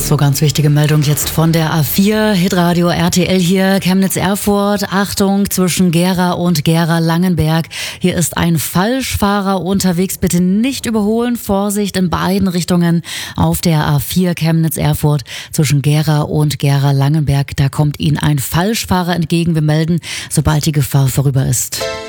So, ganz wichtige Meldung jetzt von der A4, Hitradio RTL hier, Chemnitz-Erfurt. Achtung, zwischen Gera und Gera-Langenberg. Hier ist ein Falschfahrer unterwegs. Bitte nicht überholen. Vorsicht in beiden Richtungen auf der A4 Chemnitz-Erfurt zwischen Gera und Gera-Langenberg. Da kommt Ihnen ein Falschfahrer entgegen. Wir melden, sobald die Gefahr vorüber ist.